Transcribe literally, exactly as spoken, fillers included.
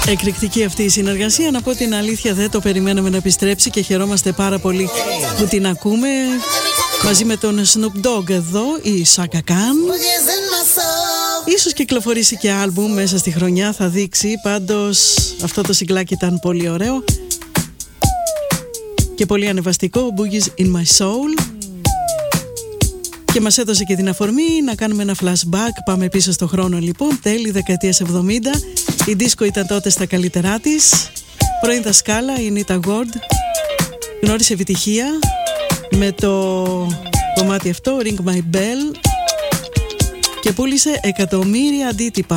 Εκρηκτική αυτή η συνεργασία. Να πω την αλήθεια, δεν το περιμέναμε να επιστρέψει και χαιρόμαστε πάρα πολύ που την ακούμε μαζί με τον Snoop Dogg εδώ, η Chaka Khan. Ίσως κυκλοφορήσει και άλμπουμ μέσα στη χρονιά, θα δείξει. Πάντως αυτό το συγκλάκι ήταν πολύ ωραίο και πολύ ανεβαστικό, Boogies in my soul. Και μας έδωσε και την αφορμή να κάνουμε ένα flashback. Πάμε πίσω στο χρόνο λοιπόν, τέλη δεκαετίας εβδομήντα. Η δίσκο ήταν τότε στα καλύτερά της. Πρώην δασκάλα, η Nita Ward, γνώρισε επιτυχία με το κομμάτι αυτό, Ring My Bell, και πούλησε εκατομμύρια αντίτυπα.